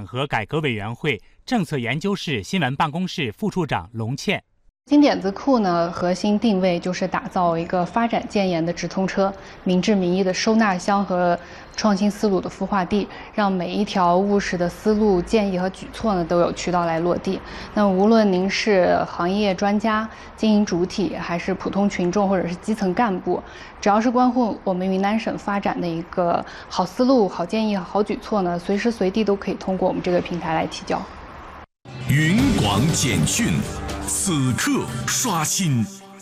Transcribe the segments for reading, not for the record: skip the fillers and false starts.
和改革委员会政策研究室新闻办公室副处长龙倩。 新点子库呢，核心定位就是打造一个发展建言的直通车，民治民意的收纳箱和创新思路的孵化地，让每一条务实的思路、建议和举措呢都有渠道来落地。那无论您是行业专家、经营主体，还是普通群众或者是基层干部，只要是关乎我们云南省发展的一个好思路、好建议、好举措呢，随时随地都可以通过我们这个平台来提交。 云广简讯，此刻刷新。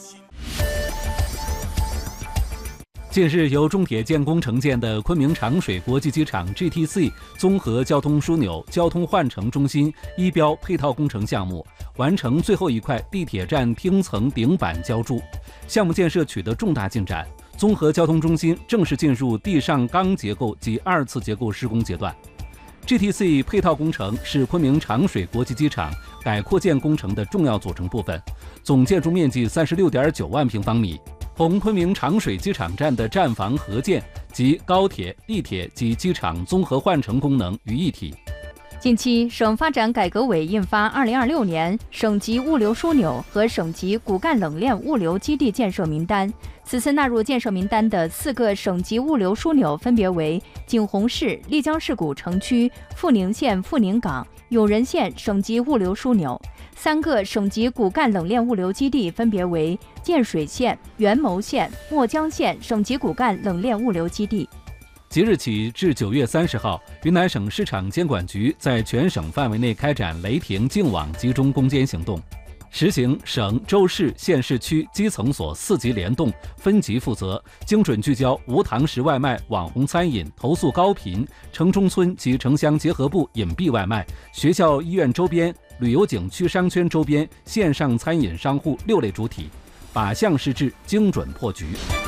近日，由中铁建工承建的昆明长水国际机场 GTC 综合交通枢纽交通换乘中心一标配套工程项目完成最后一块地铁站厅层顶板浇筑，项目建设取得重大进展，综合交通中心正式进入地上钢结构及2次结构施工阶段。GTC 配套工程是昆明长水国际机场改扩建工程的重要组成部分，总建筑面积36.9万平方米，同昆明长水机场站的站房合建及高铁、地铁及机场综合换乘功能于一体。 近期，省发展改革委印发2026年省级物流枢纽和省级骨干冷链物流基地建设名单。此次纳入建设名单的4个省级物流枢纽分别为景洪市、丽江市古城区、富宁县富宁港、永仁县省级物流枢纽；3个省级骨干冷链物流基地分别为建水县、元谋县、墨江县省级骨干冷链物流基地。 即日起至9月30号，云南省市场监管局在全省范围内开展雷霆净网集中攻坚行动，实行省、州市、县市区基层所4级联动、分级负责，精准聚焦无堂食外卖、网红餐饮、投诉高频、城中村及城乡结合部隐蔽外卖、学校医院周边、旅游景区商圈周边线上餐饮商户6类主体，靶向施治，精准破局。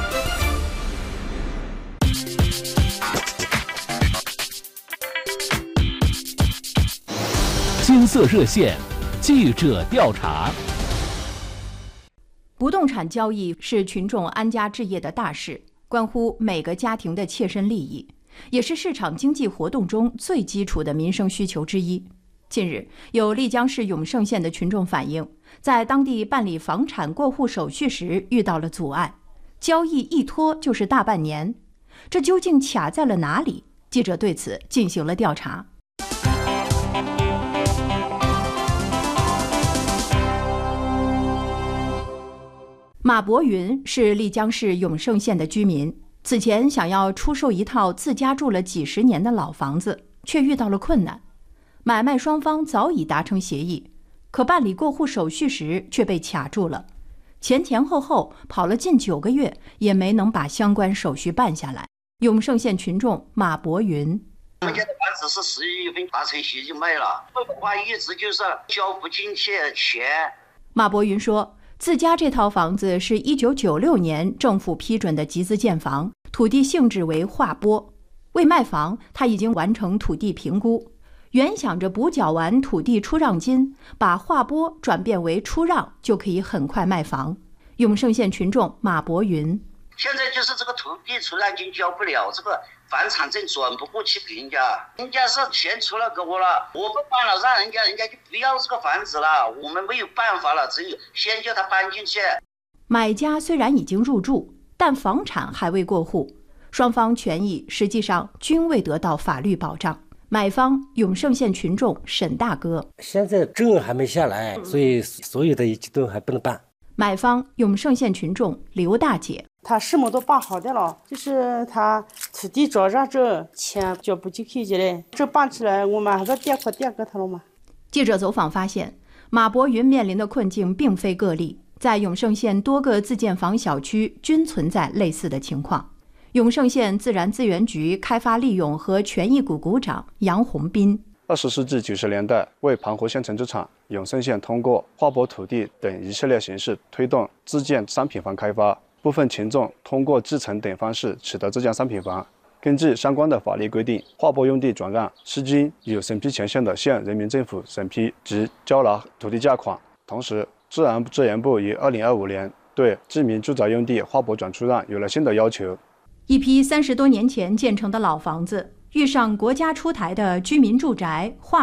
金色热线，记者调查。 不动产交易是群众安家置业的大事，关乎每个家庭的切身利益，也是市场经济活动中最基础的民生需求之一。近日，有丽江市永胜县的群众反映，在当地办理房产过户手续时遇到了阻碍，交易一拖就是大半年，这究竟卡在了哪里？记者对此进行了调查。马博云是丽江市永胜县的居民，此前想要出售一套自家住了几十年的老房子，却遇到了困难。买卖双方早已达成协议，可办理过户手续时却被卡住了，前后后跑了近9个月，也没能把相关手续办下来。永胜县群众马博云： 我家的房子是11月份达成协议卖了，的话一直就是交不进去钱。 马博云说，自家这套房子是1996年政府批准的集资建房，土地性质为划拨。为卖房，他已经完成土地评估，原想着补缴完土地出让金，把划拨转变为出让，就可以很快卖房。永胜县群众马博云： 现在就是这个土地出让金交不了，这个房产证转不过去给人家，人家是钱出了给我了，我不办了，让人家就不要这个房子了，我们没有办法了，只有先叫他搬进去。 买家虽然已经入住，但房产还未过户，双方权益实际上均未得到法律保障。买方永胜县群众沈大哥： 现在证还没下来，所以所有的一切都还不能办。 买方永胜县群众刘大姐： 他什么都办好的了，就是他土地转让证钱交不进去的，这办起来我们还是垫给他了嘛。 记者走访发现，马博云面临的困境并非个例，在永胜县多个自建房小区均存在类似的情况。永胜县自然资源局开发利用和权益股股长杨洪斌 ：20世纪90年代，为盘活县城之产，永胜县通过划拨土地等一系列形式推动自建商品房开发。部分群众通过继承等方式取得自建商品房。根据相关的法律规定，划拨用地转让需经有审批权限的县人民政府审批及交纳土地价款。同时，自然资源部于2025年对居民住宅用地划拨转出让有了新的要求。 一批30多年前建成的老房子，遇上国家出台的居民住宅划